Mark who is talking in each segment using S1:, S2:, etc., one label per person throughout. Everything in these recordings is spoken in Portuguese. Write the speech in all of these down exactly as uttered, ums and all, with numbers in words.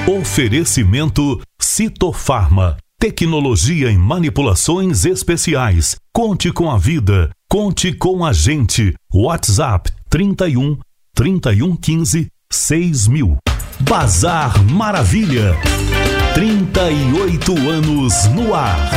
S1: Oferecimento Citofarma. Tecnologia em manipulações especiais. Conte com a vida. Conte com a gente. WhatsApp trinta e um, trinta e um quinze, seis mil. Bazar Maravilha. trinta e oito anos no ar.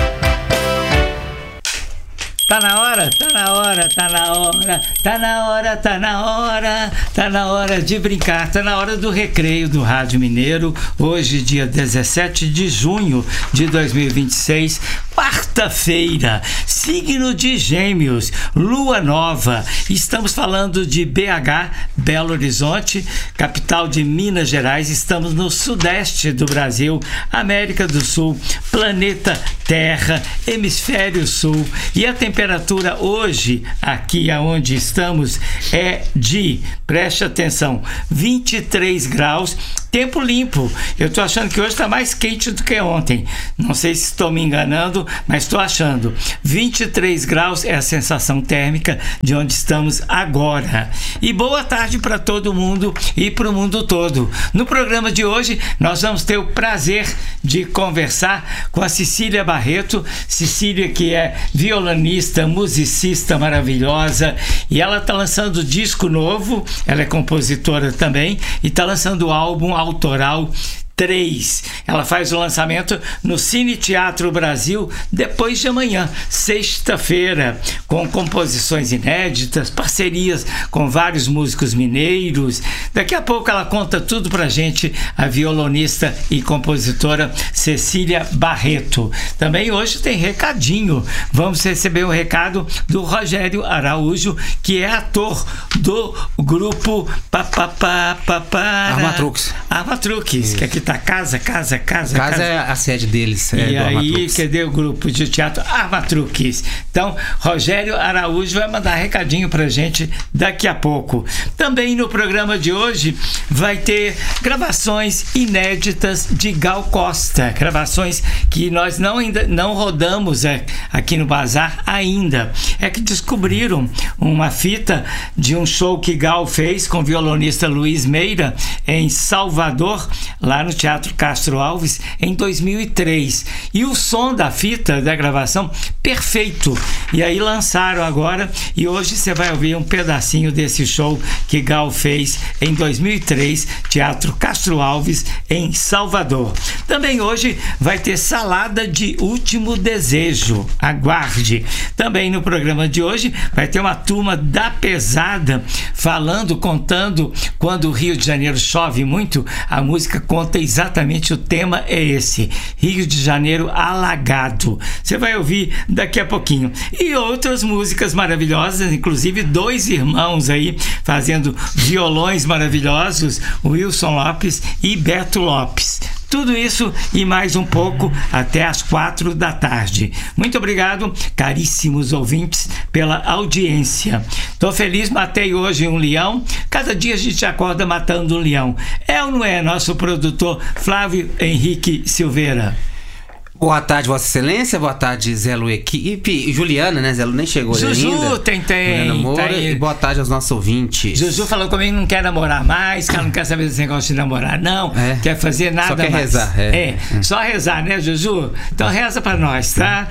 S2: Tá na hora, tá na hora, tá na hora, tá na hora, tá na hora, tá na hora de brincar, tá na hora do recreio do Rádio Mineiro. Hoje, dia dezessete de junho de dois mil e vinte e seis, quarta-feira, signo de Gêmeos, lua nova. Estamos falando de B H, Belo Horizonte, capital de Minas Gerais. Estamos no sudeste do Brasil, América do Sul, planeta Terra, hemisfério sul. E a temperatura hoje, aqui aonde estamos, é de, preste atenção, vinte e três graus, tempo limpo. Eu tô achando que hoje está mais quente do que ontem. Não sei se estou me enganando, mas estou achando. vinte e três graus é a sensação térmica de onde estamos agora. E boa tarde para todo mundo e para o mundo todo. No programa de hoje, nós vamos ter o prazer de conversar com a Cecília Barreto. Cecília, que é violonista, musicista maravilhosa, e ela está lançando disco novo. Ela é compositora também e está lançando o álbum autoral três. Ela faz o lançamento no Cine Teatro Brasil depois de amanhã, sexta-feira, com composições inéditas, parcerias com vários músicos mineiros. Daqui a pouco ela conta tudo pra gente, a violonista e compositora Cecília Barreto. Também hoje tem recadinho. Vamos receber um recado do Rogério Araújo, que é ator do grupo Papapá Papara
S3: Armatrux.
S2: Armatrux, que aqui tá casa, casa, casa.
S3: Casa, casa é a sede deles. É
S2: e aí, cadê o grupo de teatro Armatrux? Então, Rogério Araújo vai mandar recadinho pra gente daqui a pouco. Também no programa de hoje vai ter gravações inéditas de Gal Costa. Gravações que nós não, ainda, não rodamos é, aqui no Bazar ainda. É que descobriram uma fita de um show que Gal fez com o violonista Luiz Meira em Salvador, lá no Teatro Castro Alves, em dois mil e três. E o som da fita, da gravação, perfeito. E aí lançaram agora, e hoje você vai ouvir um pedacinho desse show que Gal fez em dois mil e três, Teatro Castro Alves, em Salvador. Também hoje vai ter Salada de Último Desejo. Aguarde. Também no programa de hoje vai ter uma turma da pesada falando, contando quando o Rio de Janeiro chove muito. A música conta exatamente, o tema é esse: Rio de Janeiro alagado. Você vai ouvir daqui a pouquinho. E outras músicas maravilhosas, inclusive dois irmãos aí fazendo violões maravilhosos, Wilson Lopes e Beto Lopes. Tudo isso e mais um pouco até às quatro da tarde. Muito obrigado, caríssimos ouvintes, pela audiência. Estou feliz, matei hoje um leão. Cada dia a gente acorda matando um leão. É ou não é, nosso produtor Flávio Henrique Silveira?
S3: Boa tarde, Vossa Excelência. Boa tarde, Zé Lu Equipe. Juliana, né? Zé Lu nem chegou
S2: Juju,
S3: ainda.
S2: Juju, tem, tem.
S3: Moura,
S2: tem.
S3: E boa tarde aos nossos ouvintes.
S2: Juju falou comigo que não quer namorar mais, que ela não quer saber desse negócio de namorar, não. É. Quer fazer nada
S3: só quer
S2: mais.
S3: Rezar, é.
S2: É, é, só rezar, né, Juju? Então reza pra nós, tá?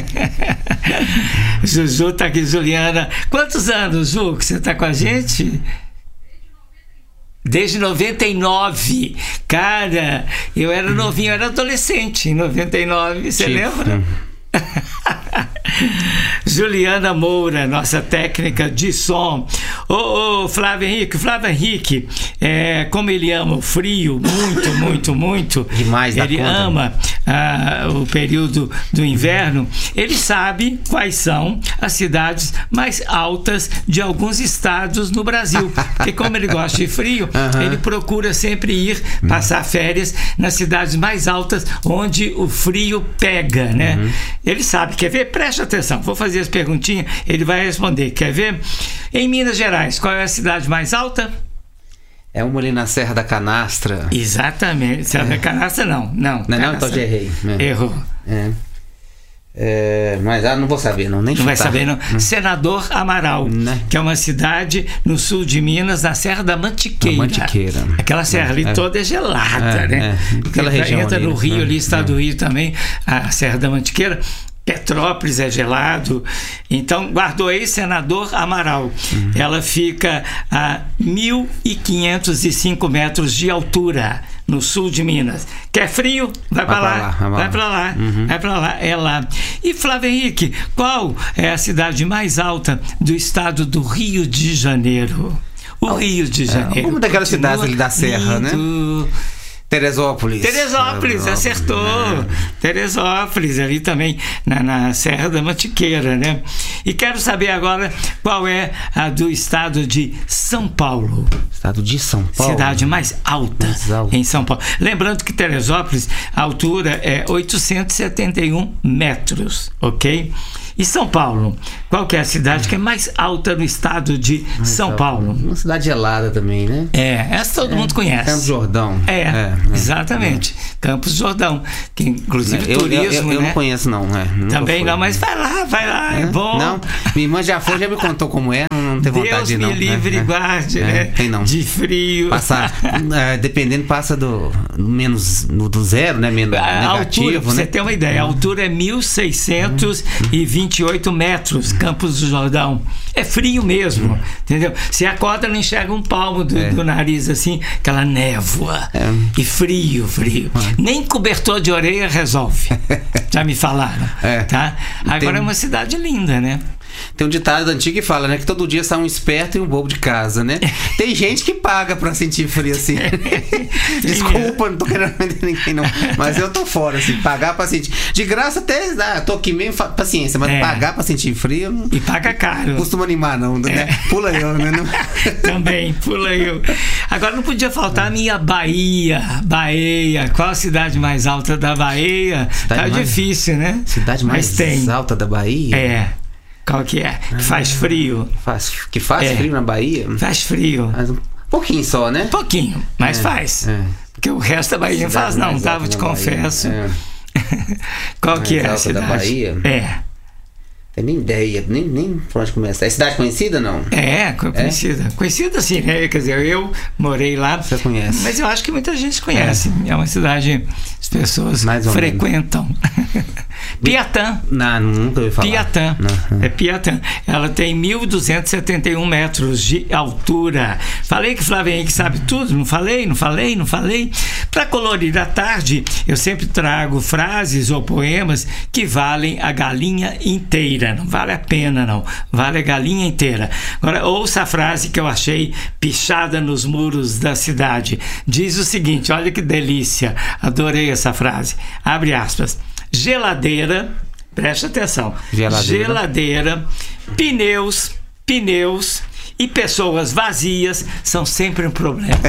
S2: Juju tá aqui, Juliana. Quantos anos, Ju, que você tá com a gente? Desde noventa e nove. Cara, eu era novinho, eu era adolescente em noventa e nove, você tipo, lembra? Hum. Juliana Moura, nossa técnica de som. Ô, ô Flávio Henrique, Flávio Henrique, é, como ele ama o frio, muito, muito, muito.
S3: Demais da
S2: Ele
S3: conta,
S2: ama ah, o período do inverno. Ele sabe quais são as cidades mais altas de alguns estados no Brasil. Porque como ele gosta de frio, uhum. ele procura sempre ir passar férias nas cidades mais altas onde o frio pega, né? Uhum. Ele sabe, quer ver? Preste atenção, vou fazer as perguntinhas, ele vai responder, quer ver? Em Minas Gerais, qual é a cidade mais alta?
S3: É uma ali na Serra da Canastra.
S2: Exatamente, Serra é. da Canastra não, não.
S3: Não, não, então já errei.
S2: É. Errou.
S3: É. É, mas ah, não vou saber, não. Nem
S2: Não vai
S3: chutar.
S2: saber, não.
S3: Hum.
S2: Senador Amaral,
S3: Né?
S2: que é uma cidade no sul de Minas, na Serra da Mantiqueira.
S3: Da Mantiqueira.
S2: Aquela serra ali
S3: É.
S2: toda é gelada,
S3: É,
S2: né?
S3: é. Aquela região
S2: Entra
S3: ali,
S2: no
S3: né?
S2: Rio, ali,
S3: É.
S2: estado do Rio também, a Serra da Mantiqueira. Petrópolis é gelado. Então, guardou aí, Senador Amaral.
S3: Uhum.
S2: Ela fica a mil e quinhentos e cinco metros de altura, no sul de Minas. Quer frio? Vai,
S3: Vai
S2: para lá.
S3: pra lá, vai
S2: Vai para lá.
S3: Uhum.
S2: Vai para lá. É lá. E, Flávio Henrique, qual é a cidade mais alta do estado do Rio de Janeiro? O Rio de Janeiro.
S3: uma daquelas
S2: continua
S3: cidades ali da Serra, né?
S2: lindo.
S3: Teresópolis.
S2: Teresópolis,
S3: Ah,
S2: acertou. Teresópolis, ali também na, na Serra da Mantiqueira, né? E quero saber agora qual é a do estado de São Paulo.
S3: Estado de São Paulo.
S2: Cidade mais alta,
S3: Mais alta.
S2: em São Paulo. Lembrando que Teresópolis, a altura é oitocentos e setenta e um metros, ok? E São Paulo, qual que é a cidade que é mais alta no estado de São Paulo?
S3: Uma cidade gelada também, né?
S2: É, essa todo mundo conhece.
S3: Campos do Jordão.
S2: É,
S3: é.
S2: exatamente. Campos do Jordão, que inclusive
S3: Eu,
S2: turismo,
S3: eu, eu, eu
S2: né?
S3: não conheço, não. É, nunca
S2: Também
S3: fui.
S2: não, mas vai lá, vai lá, é,
S3: É?
S2: bom.
S3: Não, minha irmã já foi, já me contou como é, não, não tem vontade
S2: Deus
S3: de ir, não.
S2: me livre e
S3: É, é.
S2: guarde,
S3: É,
S2: né?
S3: tem não.
S2: De frio.
S3: Passar, é, dependendo, passa do menos no, do zero, né? Menos
S2: A
S3: negativo,
S2: altura, pra
S3: né?
S2: você ter uma ideia, a altura é mil seiscentos e vinte e oito metros, Campos do Jordão. É frio mesmo, entendeu? Você acorda e não enxerga um palmo do,
S3: É.
S2: do nariz, assim, aquela névoa.
S3: É.
S2: E frio, frio. Nem cobertor de orelha resolve. Já me falaram.
S3: É.
S2: Tá? Agora
S3: Tem-
S2: é uma cidade linda, né?
S3: Tem um ditado antigo que fala, né? Que todo dia sai um esperto e um bobo de casa, né? Tem gente que paga pra sentir frio assim. Desculpa, não tô querendo vender ninguém, não. Mas eu tô fora, assim. Pagar pra sentir. De graça até. Ah, tô aqui mesmo, fa- paciência. Mas
S2: É.
S3: pagar pra sentir frio, eu não
S2: E paga caro.
S3: costumo animar, não. Né?
S2: É.
S3: Pula eu, né? Não...
S2: Também, pula eu. Agora não podia faltar a minha Bahia. Bahia. Qual a cidade mais alta da Bahia?
S3: Cidade
S2: Tá
S3: mais-
S2: difícil, né?
S3: Cidade mais
S2: Mas tem.
S3: alta da Bahia?
S2: É. Qual que é? Que faz frio.
S3: Faz, que faz
S2: É.
S3: frio na Bahia?
S2: Faz frio.
S3: Mas um pouquinho só, né?
S2: Pouquinho, mas
S3: É,
S2: faz.
S3: é.
S2: Porque o resto da Bahia não faz,
S3: Cidade
S2: não,
S3: mais
S2: tá?
S3: alta
S2: Vou te
S3: da Bahia.
S2: confesso.
S3: É.
S2: Qual
S3: Mais
S2: que é a
S3: alta da
S2: cidade?
S3: Bahia?
S2: É.
S3: Tem nem ideia, nem, nem por onde começar. É cidade conhecida, não?
S2: É, co- conhecida. Conhecida assim, né? Quer dizer, eu morei lá.
S3: Você conhece.
S2: Mas eu acho que muita gente conhece. É, uma cidade que as pessoas
S3: Mais ou
S2: frequentam. Piatã.
S3: Não, nunca ouvi falar.
S2: Piatã.
S3: Não.
S2: É Piatã. Ela tem mil duzentos e setenta e um metros de altura. Falei que Flávio Henrique sabe tudo? Não falei, não falei, não falei. Para colorir a tarde, eu sempre trago frases ou poemas que valem a galinha inteira. Não vale a pena, não. Vale a galinha inteira. Agora, ouça a frase que eu achei pichada nos muros da cidade. Diz o seguinte, olha que delícia. Adorei essa frase. Abre aspas. Geladeira, preste atenção.
S3: Geladeira.
S2: Geladeira, pneus, pneus e pessoas vazias são sempre um problema.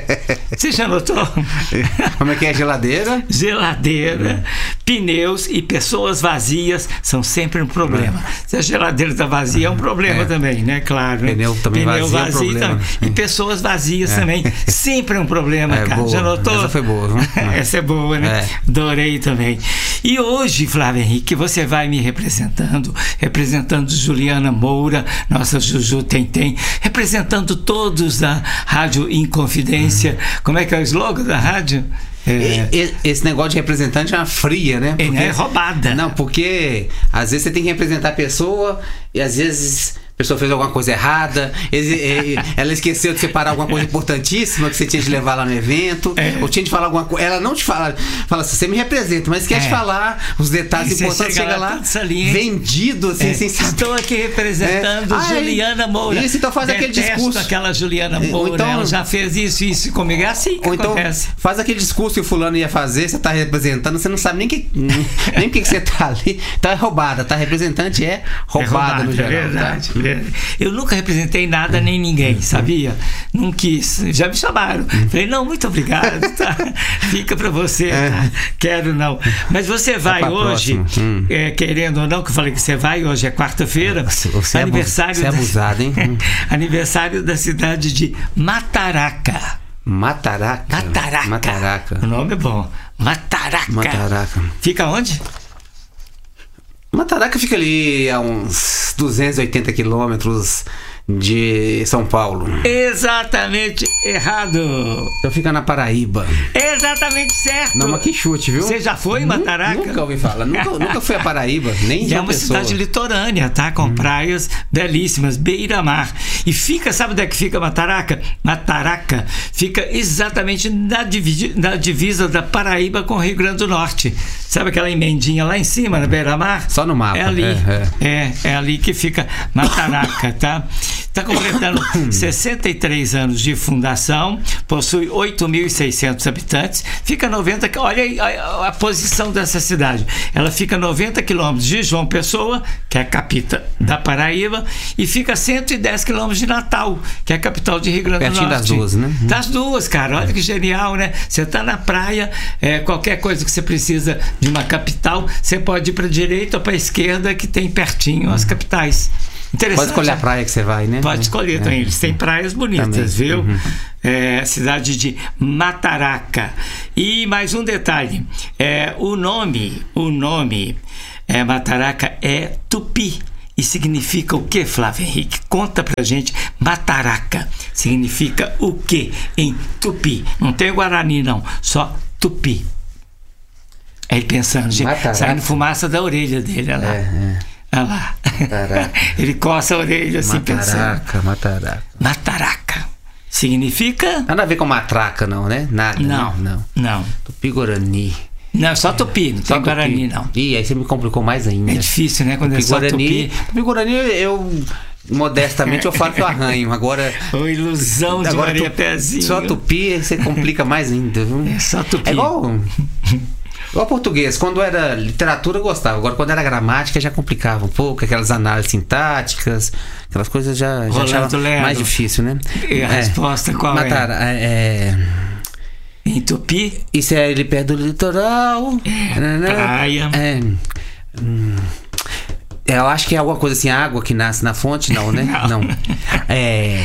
S2: Você já notou?
S3: Como é que é a geladeira?
S2: Geladeira, pneus e pessoas vazias são sempre um problema. Se a geladeira está vazia, é um problema
S3: É.
S2: também, né? Claro. né?
S3: Pneu também vazio é um problema.
S2: também. E pessoas vazias também. Sempre é um problema,
S3: É,
S2: cara.
S3: boa.
S2: Já notou?
S3: Essa foi boa, viu?
S2: Essa é boa, né?
S3: É.
S2: Adorei também. E hoje, Flávio Henrique, você vai me representando, representando Juliana Moura, nossa Juju Tentem, representando todos da Rádio Inconfidência. Como é que é o slogan da rádio? É,
S3: E- e- Esse negócio de representante é uma fria, né?
S2: é, é roubada.
S3: Não, porque às vezes você tem que representar a pessoa e às vezes a pessoa fez alguma coisa errada, ele- ele- ela esqueceu de separar alguma coisa importantíssima que você tinha de levar lá no evento,
S2: É.
S3: ou tinha de falar alguma coisa. Ela não te fala, fala assim, você me representa, mas esquece
S2: É.
S3: de falar os detalhes
S2: Aí você
S3: importantes,
S2: chega
S3: chega
S2: lá,
S3: lá,
S2: todo saliente.
S3: vendido, assim,
S2: É,
S3: sem saber.
S2: estou aqui representando
S3: É. Ah, é.
S2: Juliana Moura.
S3: Isso, então faz aquele
S2: Detesto
S3: discurso.
S2: aquela Juliana
S3: Ou
S2: Moura,
S3: então-
S2: ela já fez isso e isso comigo. É assim que
S3: Ou então
S2: acontece.
S3: faz aquele discurso que o fulano ia fazer, você tá representando, você não sabe nem que nem porque que você tá ali, tá roubada, tá representante é roubada,
S2: É
S3: no geral.
S2: é verdade,
S3: tá?
S2: verdade. Eu nunca representei nada nem ninguém, sabia? Não quis. Já me chamaram. Falei, não, muito obrigado, tá? Fica pra você, tá? Quero não. Mas você vai
S3: pra
S2: hoje,
S3: próxima. Hum.
S2: é, querendo ou não, que eu falei que você vai, hoje é quarta-feira,
S3: Você- você é abu-
S2: aniversário
S3: você é
S2: da-
S3: abusado, hein? Hum.
S2: aniversário da cidade de Mataraca.
S3: Mataraca.
S2: Mataraca.
S3: Mataraca.
S2: O nome é bom. Mataraca.
S3: Mataraca.
S2: Fica onde?
S3: Mataraca fica ali a uns duzentos e oitenta quilômetros de São Paulo.
S2: Exatamente errado.
S3: Então fica na Paraíba.
S2: Exatamente certo.
S3: Não, mas que chute, viu?
S2: Você já foi em Mataraca?
S3: Nunca ouvi falar. Nunca, nunca fui a Paraíba, nem
S2: E é uma
S3: pessoa.
S2: cidade litorânea, tá? Com hum. praias belíssimas, beira-mar. E fica, sabe onde é que fica Mataraca? Mataraca fica exatamente na, divi- na divisa da Paraíba com o Rio Grande do Norte. Sabe aquela emendinha lá em cima, na beira-mar?
S3: Só no mapa.
S2: É ali.
S3: É, é.
S2: É, é ali que fica Mataraca, tá? Está completando sessenta e três anos de fundação, possui oito mil e seiscentos habitantes, fica noventa, olha aí a, a posição dessa cidade, ela fica noventa quilômetros de João Pessoa, que é a capital da Paraíba, e fica cento e dez quilômetros de Natal, que é a capital de Rio Grande do Norte.
S3: Pertinho das duas, né?
S2: Das duas, cara, olha que genial, né? Você está na praia, é, qualquer coisa que você precisa de uma capital, você pode ir para a direita ou para a esquerda, que tem pertinho as capitais.
S3: Pode escolher a praia que você vai, né?
S2: Pode escolher é. também. Eles têm praias bonitas, também. viu? Uhum. É, cidade de Mataraca. E mais um detalhe: é, o nome, o nome é, Mataraca é tupi. E significa o que, Flávio Henrique? Conta pra gente. Mataraca significa o que em tupi? Não tem Guarani, não. Só tupi. Aí pensando, gente, saindo fumaça da orelha dele, olha lá. É, é. Olha lá. Ele coça a orelha assim,
S3: mataraca,
S2: pensando.
S3: Mataraca.
S2: Mataraca. Significa?
S3: Nada a ver com matraca, não, né? Nada.
S2: Não.
S3: Não. não.
S2: não.
S3: Tupi-Guarani.
S2: Não, só tupi, não só tem tupi. Guarani, não.
S3: Ih, aí você me complicou mais ainda.
S2: É difícil, né? Quando tupi, é só
S3: Guarani,
S2: tupi.
S3: Tupi-Guarani, eu... modestamente eu falo que eu arranho. Agora.
S2: Ô, ilusão de
S3: agora,
S2: Maria
S3: tu,
S2: Pezinho.
S3: Só tupi, você complica mais ainda, viu?
S2: É só tupi.
S3: É igual. Igual português, quando era literatura eu gostava, agora quando era gramática já complicava um pouco, aquelas análises sintáticas, aquelas coisas já, já achava mais difícil, né?
S2: E a é, resposta qual
S3: Matara,
S2: é?
S3: é?
S2: Em tupi?
S3: Isso é ali perto do litoral.
S2: É, né? Praia.
S3: É, hum, eu acho que é alguma coisa assim, água que nasce na fonte, não, né?
S2: Não.
S3: não. É.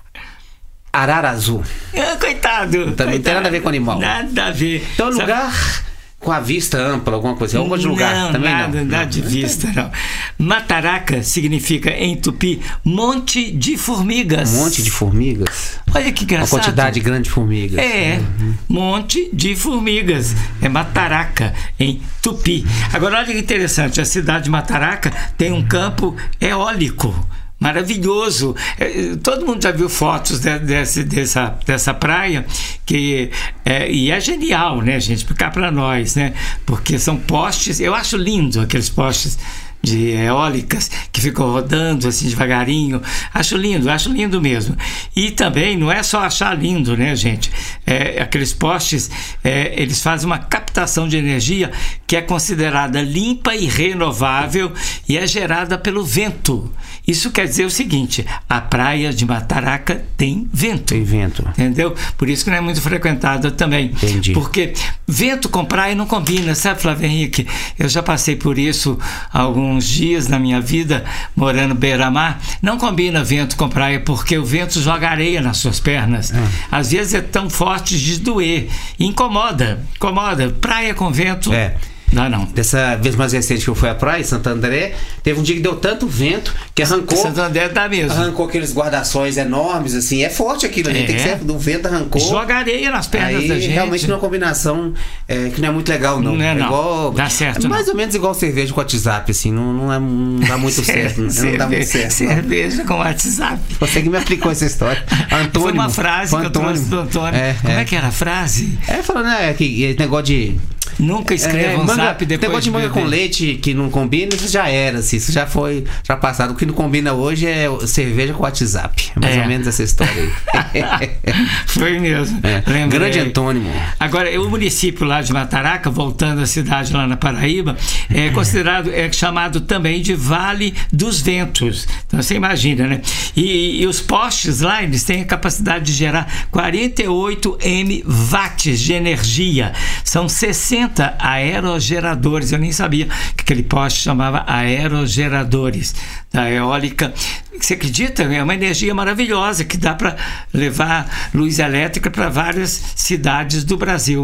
S3: Arara azul.
S2: Ah, coitado.
S3: Também
S2: coitado.
S3: não tem nada a ver com animal.
S2: Nada a ver.
S3: Então,
S2: Sabe?
S3: lugar com a vista ampla, alguma coisa. Algum de lugar
S2: não,
S3: também
S2: nada,
S3: não.
S2: Nada
S3: não.
S2: de vista, não. Mataraca significa em tupi monte de formigas.
S3: Monte de formigas?
S2: Olha que engraçado.
S3: Uma quantidade grande de formigas.
S2: É, uhum. monte de formigas. É Mataraca, em tupi. Agora, olha que interessante. A cidade de Mataraca tem um campo eólico. Maravilhoso. Todo mundo já viu fotos de, desse, dessa, dessa praia que, é, e é genial, né, gente? Ficar para nós, né? Porque são postes, eu acho lindo aqueles postes de eólicas que ficam rodando assim devagarinho. Acho lindo, acho lindo mesmo. E também não é só achar lindo, né, gente? É, aqueles postes, é, eles fazem uma captação de energia que é considerada limpa e renovável e é gerada pelo vento. Isso quer dizer o seguinte: a praia de Mataraca tem vento.
S3: Tem vento.
S2: Entendeu? Por isso que não é muito frequentada também.
S3: Entendi.
S2: Porque vento com praia não combina, sabe, Flávio Henrique? Eu já passei por isso há alguns dias na minha vida, morando beira-mar. Não combina vento com praia, porque o vento joga areia nas suas pernas. É. Às vezes é tão forte de doer. Incomoda, incomoda. Praia com vento.
S3: É.
S2: Não, não.
S3: Dessa vez mais recente que eu fui à praia, em Santo André, teve um dia que deu tanto vento que arrancou.
S2: Santo André dá mesmo.
S3: Arrancou aqueles guarda-sóis enormes, assim. É forte aquilo ali. É. Tem que ser do vento, arrancou.
S2: Joga areia nas pernas
S3: aí,
S2: da gente.
S3: Realmente não é uma combinação é, que não é muito legal, não.
S2: Não é,
S3: é
S2: não.
S3: igual.
S2: Dá certo.
S3: É mais
S2: não.
S3: ou menos igual cerveja com WhatsApp, assim. Não, não, é, não dá muito certo. Não,
S2: cerveja,
S3: não dá muito certo.
S2: Cerveja com WhatsApp.
S3: Você que me aplicou essa história. Antônimo.
S2: Foi uma frase
S3: foi
S2: que eu trouxe do Antônio. É, Como é. é que era a frase?
S3: É, falando, né, que negócio de.
S2: Nunca escreva é, um
S3: manga,
S2: zap depois
S3: negócio de manga com leite que não combina, isso já era, assim, isso já foi já passado. O que não combina hoje é cerveja com WhatsApp. É mais é. ou menos essa história aí.
S2: Foi mesmo.
S3: É. Grande antônimo.
S2: Agora, o município lá de Mataraca, voltando à cidade lá na Paraíba, é considerado, é chamado também de Vale dos Ventos. Então você imagina, né? E, e os postes lá, eles têm a capacidade de gerar quarenta e oito megawatts de energia. São sessenta aerogeradores. Eu nem sabia que aquele poste chamava aerogeradores da eólica. Você acredita? É uma energia maravilhosa que dá para levar luz elétrica para várias cidades do Brasil.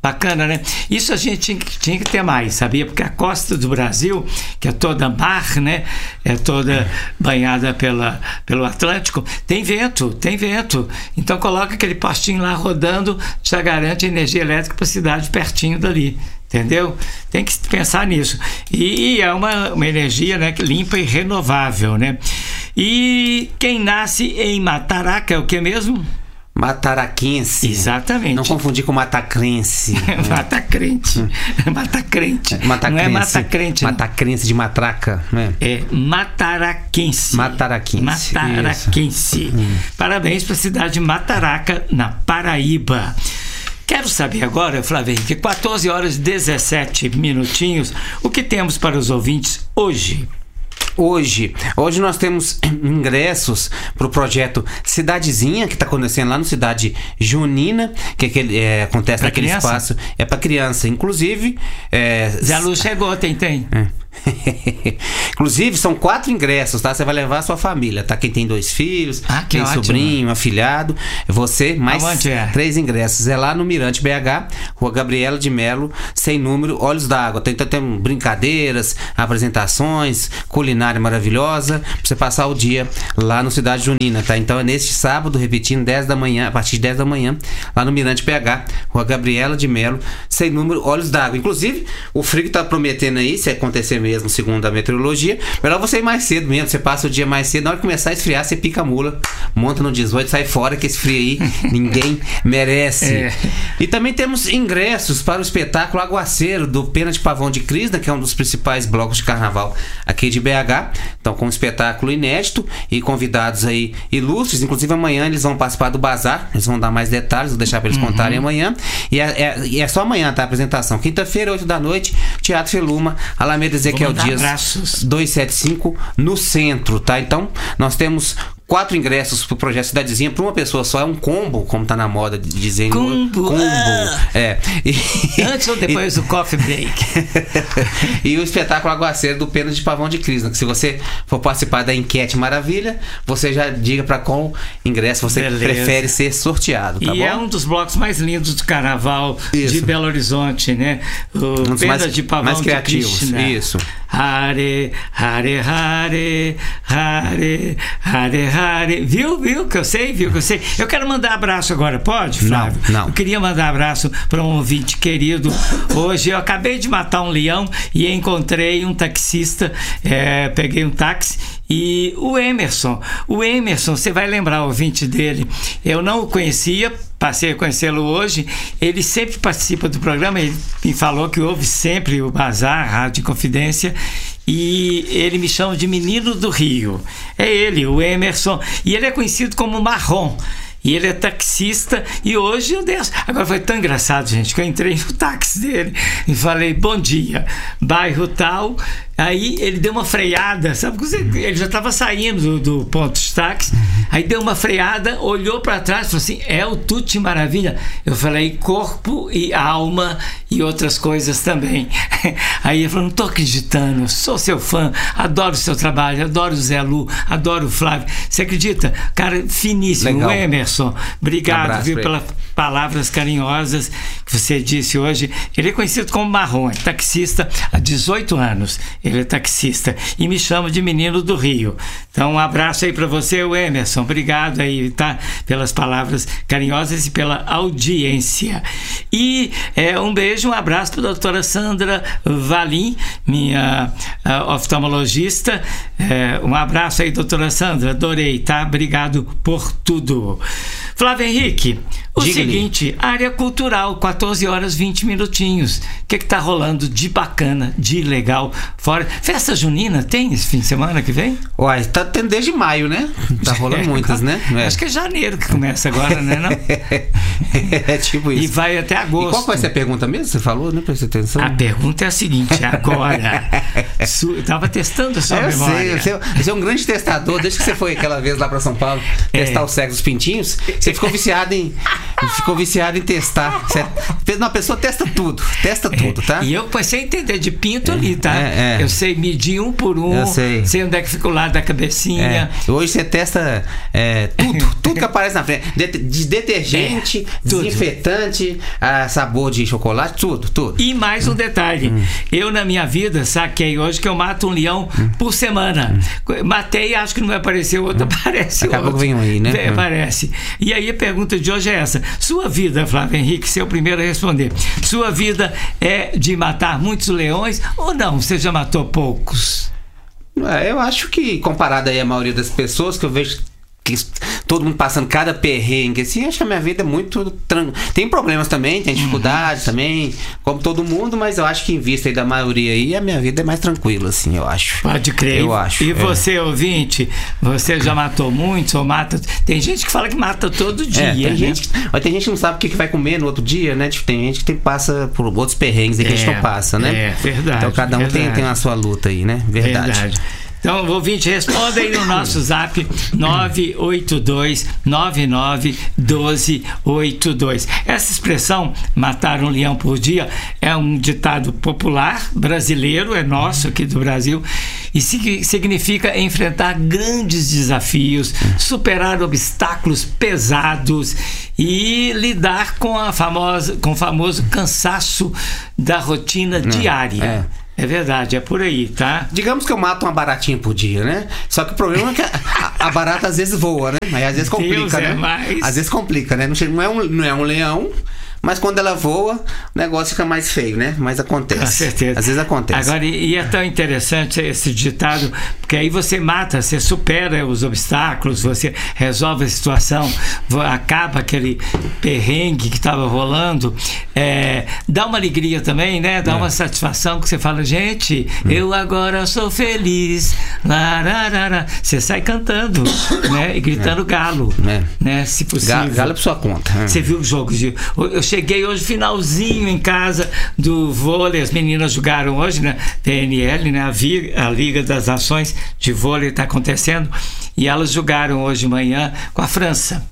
S2: Bacana, né? Isso a gente tinha que, tinha que ter mais, sabia? Porque a costa do Brasil, que é toda mar, né? É toda banhada pela, pelo Atlântico, tem vento, tem vento. Então coloca aquele postinho lá rodando, já garante energia elétrica para a cidade pertinho dali. Entendeu? Tem que pensar nisso. E, e é uma, uma energia, né, limpa e renovável, né? E quem nasce em Mataraca é o que mesmo?
S3: Mataraquense.
S2: Exatamente.
S3: Não confundir com matacrense.
S2: Matacrente. Matacrente. Não é matacrente.
S3: Matacrense de matraca. Não é?
S2: É mataraquense.
S3: Mataraquense.
S2: Mataraquense. Hum. Parabéns para a cidade de Mataraca, na Paraíba. Quero saber agora, Flávio Henrique, quatorze horas e dezessete minutinhos, o que temos para os ouvintes hoje?
S3: Hoje, hoje nós temos ingressos para o projeto Cidadezinha, que está acontecendo lá no Cidade Junina, que, é que é, acontece pra naquele criança? Espaço. É para criança. Inclusive. É,
S2: Zé Lu chegou, tem, tem.
S3: É. Inclusive, são quatro ingressos, tá? Você vai levar a sua família, tá? Quem tem dois filhos,
S2: ah,
S3: tem
S2: ótimo.
S3: sobrinho, afilhado, você, mais
S2: é?
S3: três ingressos. É lá no Mirante B H, Rua Gabriela de Melo, sem número, Olhos d'Água. Tem, tem, tem brincadeiras, apresentações, culinária maravilhosa, pra você passar o dia lá no Cidade Junina, tá? Então é neste sábado, repetindo, dez da manhã, a partir de dez da manhã, lá no Mirante B H, Rua Gabriela de Melo, sem número, Olhos d'Água. Inclusive, o frio tá prometendo aí, se acontecer mesmo, segundo a meteorologia, melhor você ir mais cedo mesmo, você passa o dia mais cedo, na hora que começar a esfriar, você pica a mula, monta no dezoito, sai fora, que esse frio aí ninguém merece. É. E também temos ingressos para o espetáculo Aguaceiro, do Pena de Pavão de Krishna, que é um dos principais blocos de carnaval aqui de B H, então com um espetáculo inédito e convidados aí ilustres, inclusive amanhã eles vão participar do bazar, eles vão dar mais detalhes, vou deixar para eles uhum. contarem amanhã, e é, é, e é só amanhã, tá, a apresentação, quinta-feira, oito da noite, Teatro Feluma, Alameda Ezequiel Dias
S2: abraços.
S3: duzentos e setenta e cinco no centro, tá? Então, nós temos quatro ingressos pro projeto Cidadezinha para uma pessoa só, é um combo, como tá na moda de dizer.
S2: Combo.
S3: Combo. Ah. É.
S2: E, antes ou depois e, do coffee break.
S3: E o espetáculo Aguaceiro do Pena de Pavão de Krishna, que se você for participar da enquete maravilha, você já diga para qual ingresso você Beleza. prefere ser sorteado, tá
S2: e
S3: bom?
S2: é um dos blocos mais lindos do carnaval
S3: Isso.
S2: de Belo Horizonte, né? O
S3: um dos
S2: Pena
S3: mais,
S2: de Pavão
S3: mais
S2: de
S3: criativos.
S2: Krishna.
S3: Isso.
S2: Hare, hare, hare, hare, hare, hare. Viu, viu que eu sei, viu que eu sei. Eu quero mandar abraço agora, pode, Flávio?
S3: Não, não.
S2: Eu queria mandar abraço para um ouvinte querido. Hoje eu acabei de matar um leão e encontrei um taxista, é, peguei um táxi e o Emerson, o Emerson, você vai lembrar o ouvinte dele, eu não o conhecia, passei a conhecê-lo hoje, ele sempre participa do programa, ele me falou que ouve sempre o Bazar, Rádio Confidência, e ele me chama de Menino do Rio. É ele, o Emerson, e ele é conhecido como Marrom. E ele é taxista e hoje eu desço. Agora foi tão engraçado, gente, que eu entrei no táxi dele e falei, bom dia, bairro tal. Aí ele deu uma freada, sabe? Ele já estava saindo do, do ponto de táxi. Aí deu uma freada, olhou para trás e falou assim, é o Tutti Maravilha. Eu falei, corpo e alma e outras coisas também. Aí ele falou, não estou acreditando, sou seu fã, adoro o seu trabalho, adoro o Zé Lu, adoro o Flávio. Você acredita? Cara, finíssimo. Legal. O Emerson, obrigado, um viu, pelas palavras carinhosas que você disse hoje. Ele é conhecido como Marrom, é taxista há dezoito anos. Ele é taxista e me chama de Menino do Rio. Então um abraço aí para você, o Emerson, obrigado aí, tá, pelas palavras carinhosas e pela audiência. E é, um beijo, um abraço para a doutora Sandra Valim, minha uh, oftalmologista. É, um abraço aí, doutora Sandra, adorei, tá? Obrigado por tudo. Flávio Henrique, o Diga-lhe. seguinte, área cultural, quatorze horas, vinte minutinhos. O que que tá rolando de bacana, de legal, fora? Festa junina tem esse fim de semana que vem?
S3: Uai, tá tendo desde maio, né? Tá rolando é, muitas, né? É.
S2: Acho que é janeiro que começa agora, né? Não?
S3: É tipo isso.
S2: E vai até agosto.
S3: E qual vai ser a pergunta mesmo? Você falou, né? Presta atenção.
S2: A pergunta é a seguinte, agora. Su... Eu tava testando a sua
S3: eu
S2: memória.
S3: Sei, você, você é um grande testador. Desde que você foi aquela vez lá pra São Paulo testar é. o sexo dos pintinhos, Você ficou viciado em. Ficou viciado em testar. Você, uma pessoa testa tudo, testa tudo, tá?
S2: E eu passei a entender de pinto é, ali, tá?
S3: É, é.
S2: Eu sei medir um por um,
S3: eu sei.
S2: sei onde é que fica o lado da cabecinha.
S3: É. Hoje você testa é, tudo, tudo que aparece na frente. De, de detergente, é, desinfetante, a sabor de chocolate, tudo, tudo.
S2: E mais um detalhe. Hum. Eu, na minha vida, saquei hoje que eu mato um leão hum. por semana. Hum. Matei, acho que não vai aparecer outro, hum. aparece
S3: Acabou
S2: outro.
S3: que vem aí, né?
S2: Vem, aparece. E aí a pergunta de hoje é essa. Sua vida, Flávio Henrique, você é o primeiro a responder. Sua vida é de matar muitos leões ou não? Você já matou poucos?
S3: É, eu acho que, comparado aí a maioria das pessoas que eu vejo que todo mundo passando cada perrengue, assim, acho que a minha vida é muito tranquila. Tem problemas também, tem dificuldades uhum. também, como todo mundo, mas eu acho que em vista aí da maioria aí, a minha vida é mais tranquila, assim, eu acho.
S2: Pode crer.
S3: Eu acho.
S2: E
S3: é.
S2: você, ouvinte, você já matou muitos ou mata? Tem gente que fala que mata todo dia,
S3: é, tem
S2: né?
S3: gente, mas tem gente que não sabe o que vai comer no outro dia, né? Tipo, tem gente que tem, passa por outros perrengues aí que é, a gente não passa, né?
S2: É, verdade.
S3: Então cada um tem, tem a sua luta aí, né? Verdade.
S2: Verdade. Então, ouvinte, responda aí no nosso zap nove oito dois nove nove um dois oito dois. Essa expressão, matar um leão por dia, é um ditado popular brasileiro, é nosso aqui do Brasil, e significa enfrentar grandes desafios, superar obstáculos pesados e lidar com, a famosa, com o famoso cansaço da rotina diária. É. É verdade, é por aí, tá?
S3: Digamos que eu mato uma baratinha por dia, né? Só que o problema é que a, a barata às vezes voa, né? Mas às vezes complica,
S2: Deus
S3: né?
S2: É mais...
S3: Às vezes complica, né? Não é um, não é um leão, mas quando ela voa, o negócio fica mais feio, né? Mas acontece. Com
S2: certeza.
S3: Às vezes acontece.
S2: Agora, e é tão interessante esse ditado, porque aí você mata, você supera os obstáculos, você resolve a situação, acaba aquele perrengue que estava rolando, é, dá uma alegria também, né? Dá é. uma satisfação que você fala, gente, hum. eu agora sou feliz. Lararara. Você sai cantando, né? E gritando é. galo,
S3: é.
S2: né? Se possível.
S3: Galo, galo é por sua conta. É.
S2: Você viu o jogo de... Eu cheguei hoje finalzinho em casa do vôlei, as meninas jogaram hoje, né? P N L, né? A, Vi, a Liga das Nações de Vôlei está acontecendo, e elas jogaram hoje de manhã com a França.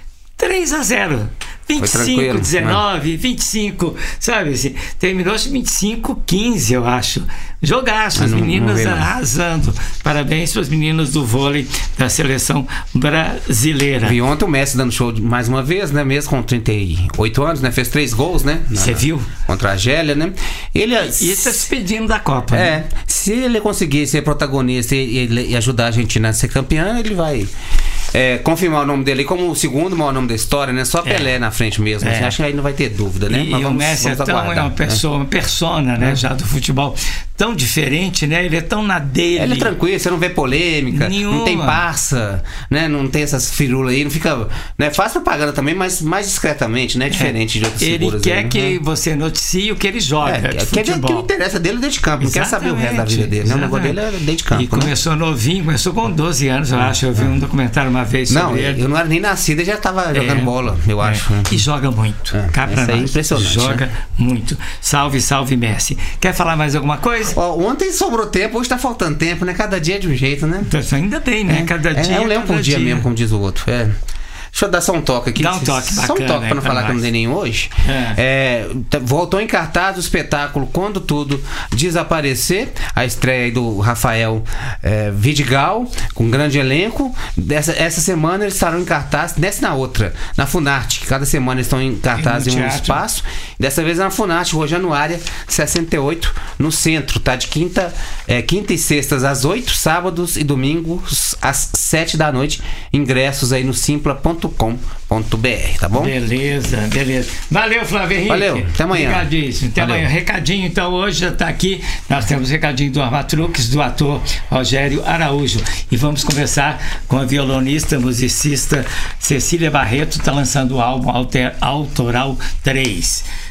S2: três a zero. vinte e cinco a dezenove, né? vinte e cinco, sabe assim, terminou vinte e cinco a quinze, eu acho. Jogaço, as meninas não arrasando. Parabéns para as meninas do vôlei da seleção brasileira.
S3: Vi ontem o Messi dando show mais uma vez, né? Mesmo com trinta e oito anos, né? Fez três gols, né?
S2: Você viu?
S3: Contra a Argélia, né? Ele
S2: e está se pedindo da Copa.
S3: É,
S2: né?
S3: Se ele conseguir ser protagonista e, e ajudar a Argentina a ser campeã, ele vai é, confirmar o nome dele como o segundo maior nome da história, né? Só Pelé é. na frente mesmo. É. Assim, acho que aí não vai ter dúvida, né?
S2: E,
S3: Mas
S2: e
S3: vamos,
S2: o Messi
S3: vamos
S2: é tão
S3: aguardar,
S2: é uma pessoa,
S3: né?
S2: uma persona, né? É. Já do futebol, tão diferente, né? Ele é tão na dele.
S3: Ele é tranquilo, você não vê polêmica,
S2: nenhuma.
S3: Não tem parça, né? Não tem essas firulas aí, não fica, né? Faz propaganda também, mas mais discretamente, né? Diferente é. de outras
S2: ele
S3: figuras.
S2: Ele quer
S3: aí,
S2: que
S3: né?
S2: você noticie o que ele joga. É,
S3: de quer ver o que interessa dele dentro de campo, não quer saber o resto da vida dele. Né? O negócio dele é dentro de campo.
S2: E começou né? novinho, começou com doze anos, eu acho. Eu vi um documentário uma vez sobre
S3: não,
S2: ele.
S3: Eu não era nem nascido, ele já estava jogando é. bola, eu
S2: é.
S3: acho. Né?
S2: E joga muito.
S3: É.
S2: Cá pra
S3: nós. É impressionante.
S2: Joga
S3: né?
S2: muito. Salve, salve, Messi. Quer falar mais alguma coisa?
S3: Ó, ontem sobrou tempo, hoje tá faltando tempo, né? Cada dia é de um jeito, né?
S2: Ainda bem, né?
S3: É.
S2: Cada
S3: é,
S2: dia.
S3: É um leão por dia, dia mesmo, como diz o outro. É. Deixa eu dar só um toque aqui.
S2: Dá um toque bacana.
S3: Só um toque
S2: né,
S3: pra não
S2: pra
S3: falar
S2: nós.
S3: que eu não dei nenhum hoje.
S2: É.
S3: É, voltou em cartaz o espetáculo Quando Tudo Desaparecer. A estreia aí do Rafael é, Vidigal, com um grande elenco. Dessa, essa semana eles estarão em cartaz, nessa na outra, na Funarte. Cada semana eles estão em cartaz em um espaço. Dessa vez é na Funarte, Rua Januária, sessenta e oito, no centro, tá? De quinta, é, quinta e sextas às oito, sábados e domingos às sete da noite. Ingressos aí no simpla ponto com ponto b r, tá bom?
S2: Beleza, beleza. Valeu, Flávio Henrique.
S3: Valeu, até amanhã.
S2: Obrigadíssimo, até
S3: Valeu.
S2: amanhã. Recadinho, então, hoje já tá aqui. Nós temos recadinho do Armatruques, do ator Rogério Araújo. E vamos conversar com a violonista, musicista Cecília Barreto, está lançando o álbum Alter, Autoral três.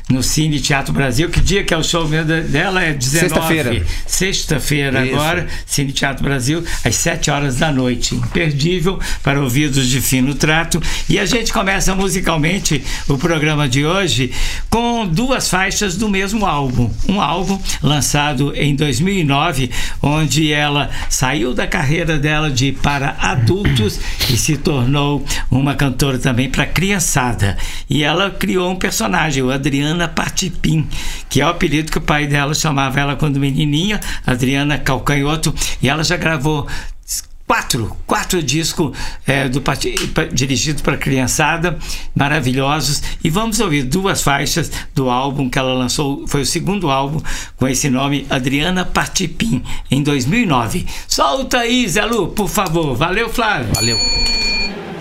S2: no Cine Teatro Brasil. Que dia que é o show dela? É dezenove.
S3: Sexta-feira.
S2: Sexta-feira agora, Cine Teatro Brasil, às sete horas da noite. Imperdível para ouvidos de fino trato. E a gente começa musicalmente o programa de hoje com duas faixas do mesmo álbum. Um álbum lançado em dois mil e nove, onde ela saiu da carreira dela de para adultos e se tornou uma cantora também para criançada. E ela criou um personagem, o Adriana Partipim, que é o apelido que o pai dela chamava ela quando menininha, Adriana Calcanhoto, e ela já gravou Quatro, quatro discos é, do, dirigidos para criançada, maravilhosos. E vamos ouvir duas faixas do álbum que ela lançou, foi o segundo álbum com esse nome, Adriana Partipim, em dois mil e nove. Solta aí, Zé Lu, por favor. Valeu, Flávio.
S3: Valeu.